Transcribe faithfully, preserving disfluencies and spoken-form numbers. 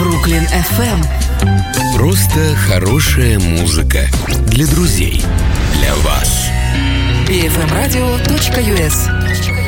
Бруклин эф эм. Просто хорошая музыка для друзей, для вас. би эф эм радио точка ю эс.